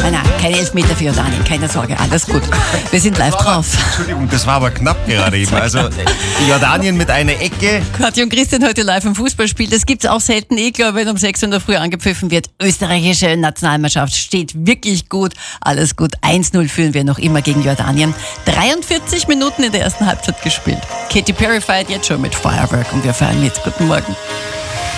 Nein, keine Elfmeter für Jordanien, keine Sorge, alles gut. Wir sind live drauf. Entschuldigung, das war aber knapp gerade eben. Also Jordanien mit einer Ecke. Katja und Christian heute live im Fußballspiel. Das gibt's auch selten. Ich glaube, wenn um 6 Uhr in der Früh angepfiffen wird. Österreichische Nationalmannschaft steht wirklich gut. Alles gut. 1-0 führen wir noch immer gegen Jordanien. 43 Minuten in der ersten Halbzeit gespielt. Katy Perry feiert jetzt schon mit Firework und wir feiern mit. Guten Morgen.